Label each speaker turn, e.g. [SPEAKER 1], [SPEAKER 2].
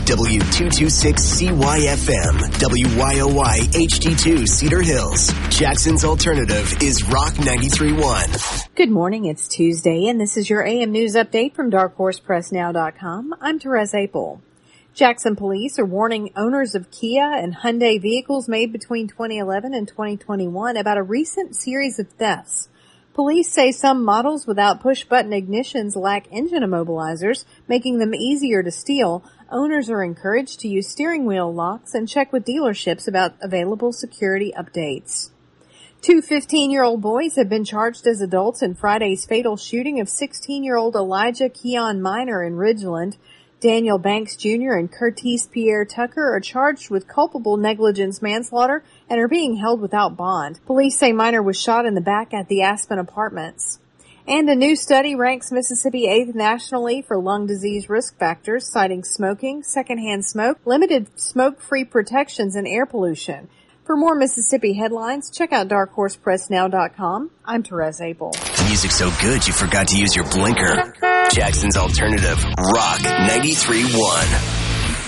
[SPEAKER 1] W226CYFM, WYOY HD2 Cedar Hills. Jackson's alternative is Rock 93.1.
[SPEAKER 2] Good morning. It's Tuesday, and this is your AM News Update from DarkHorsePressNow.com. I'm Therese Apel. Jackson police are warning owners of Kia and Hyundai vehicles made between 2011 and 2021 about a recent series of thefts. Police say some models without push-button ignitions lack engine immobilizers, making them easier to steal. Owners are encouraged to use steering wheel locks and check with dealerships about available security updates. Two 15-year-old boys have been charged as adults in Friday's fatal shooting of 16-year-old Elijah Keon Minor in Ridgeland. Daniel Banks Jr. and Curtis Pierre Tucker are charged with culpable negligence manslaughter and are being held without bond. Police say Minor was shot in the back at the Aspen Apartments. And a new study ranks Mississippi 8th nationally for lung disease risk factors, citing smoking, secondhand smoke, limited smoke-free protections, and air pollution. For more Mississippi headlines, check out DarkHorsePressNow.com. I'm Therese Apel.
[SPEAKER 1] Music's so good you forgot to use your blinker. Jackson's alternative, Rock 93.1.